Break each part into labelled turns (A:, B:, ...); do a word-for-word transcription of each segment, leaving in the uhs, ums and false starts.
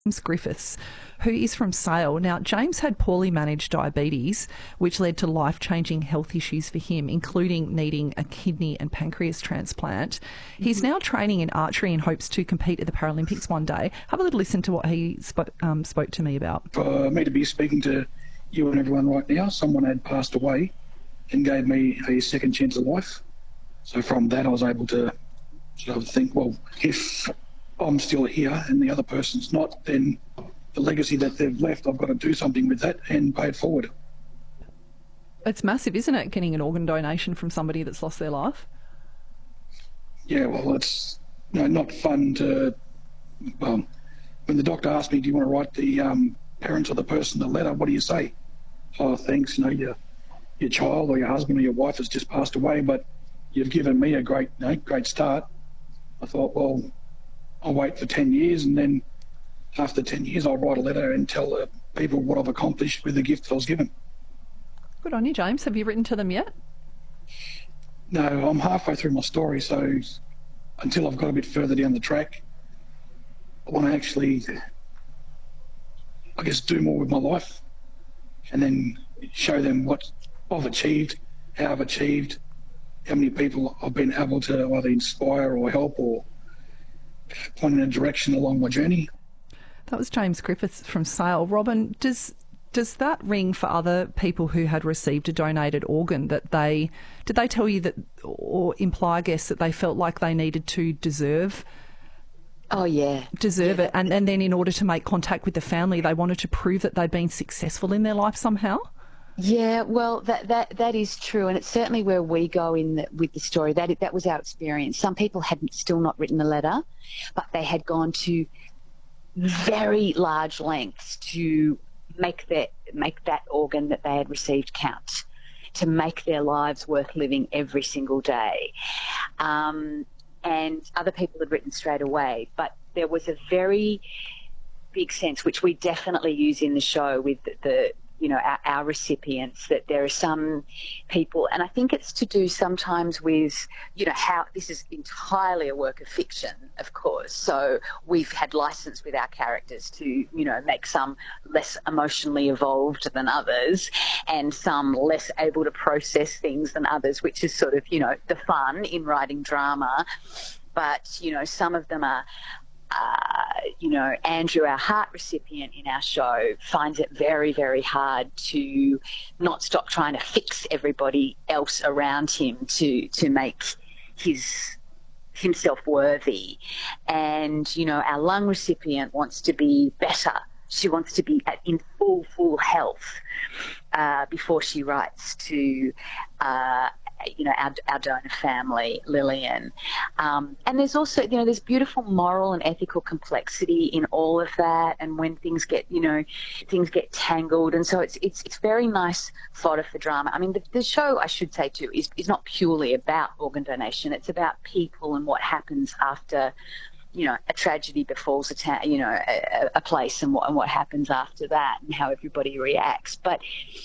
A: James Griffiths, who is from Sale. Now, James had poorly managed diabetes, which led to life-changing health issues for him, including needing a kidney and pancreas transplant. Mm-hmm. He's now training in archery and hopes to compete at the Paralympics one day. Have a little listen to what he sp- um, spoke to me about.
B: For me to be speaking to you and everyone right now, someone had passed away and gave me a second chance of life. So from that, I was able to sort of think, well, if I'm still here and the other person's not, then the legacy that they've left, I've got to do something with that and pay it forward.
A: It's massive, isn't it, getting an organ donation from somebody that's lost their life?
B: Yeah, well, it's you know, not fun to... Well, when the doctor asked me, do you want to write the um, parents of the person a letter, what do you say? Oh, thanks, you know, your, your child or your husband or your wife has just passed away, but you've given me a great, you know, great start. I thought, well, I'll wait for ten years and then after ten years I'll write a letter and tell the people what I've accomplished with the gift that I was given.
A: Good on you, James. Have you written to them yet?
B: No, I'm halfway through my story, so until I've got a bit further down the track, I want to actually, I guess, do more with my life and then show them what I've achieved, how I've achieved, how many people I've been able to either inspire or help or point in a direction along my journey.
A: That was James Griffiths from Sale. Robin, does does that ring for other people who had received a donated organ, that they did they tell you that, or imply, I guess, that they felt like they needed to deserve
C: Oh yeah,
A: deserve
C: yeah.
A: it, and and then in order to make contact with the family, they wanted to prove that they'd been successful in their life somehow?
C: Yeah, well, that that that is true, and it's certainly where we go in the, with the story. That that was our experience. Some people had still not written a letter, but they had gone to very large lengths to make that make that organ that they had received count, to make their lives worth living every single day. Um, and other people had written straight away, but there was a very big sense, which we definitely use in the show with the, the you know, our, our recipients, that there are some people, and I think it's to do sometimes with, you know, how this is entirely a work of fiction, of course. So we've had license with our characters to, you know, make some less emotionally evolved than others and some less able to process things than others, which is sort of, you know, the fun in writing drama. But, you know, some of them are, Uh, you know, Andrew, our heart recipient in our show, finds it very, very hard to not stop trying to fix everybody else around him to to make his himself worthy. And, you know, our lung recipient wants to be better. She wants to be at, in full, full health uh, before she writes to uh, you know, our, our donor family, Lillian. Um, and there's also, you know, there's beautiful moral and ethical complexity in all of that. And when things get, you know, things get tangled. And so it's it's it's very nice fodder for drama. I mean, the, the show, I should say too, is, is not purely about organ donation. It's about people and what happens after, you know, a tragedy befalls a town, you know, a, a place, and what and what happens after that and how everybody reacts. But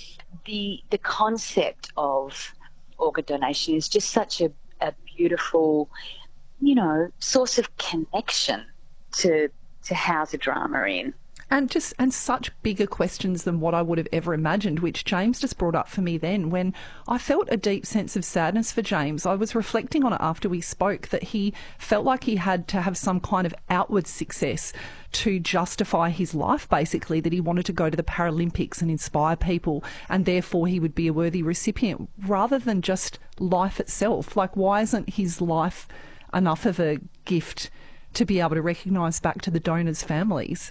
C: the the concept of organ donation is just such a, a beautiful, you know, source of connection to to house a drama in.
A: And just and such bigger questions than what I would have ever imagined, which James just brought up for me then, when I felt a deep sense of sadness for James. I was reflecting on it after we spoke, that he felt like he had to have some kind of outward success to justify his life, basically, that he wanted to go to the Paralympics and inspire people, and therefore he would be a worthy recipient, rather than just life itself. Like, why isn't his life enough of a gift to be able to recognise back to the donors' families?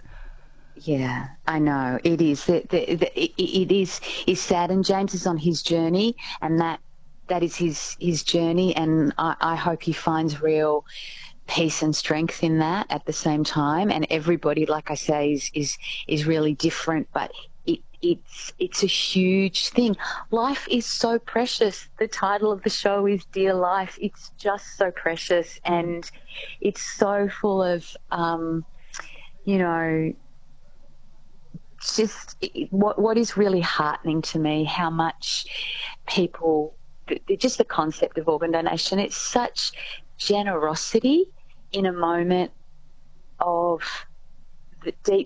C: Yeah, I know it is. The, the, the, it, it is is sad, and James is on his journey, and that that is his his journey, and I, I hope he finds real peace and strength in that at the same time. And everybody, like I say, is is is really different, but it it's it's a huge thing. Life is so precious. The title of the show is Dear Life. It's just so precious, and it's so full of, um, you know. Just what what is really heartening to me, how much people, just the concept of organ donation, it's such generosity in a moment of the deep